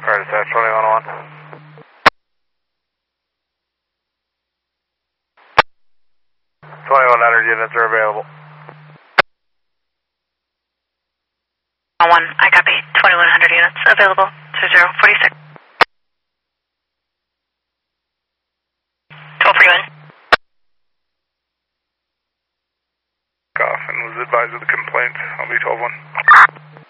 Alright, dispatch 2101. 2100 units are available. 1, I copy. 2100 units available to 046. 1241. Coffin was advised of the complaint. I'll be 12-1.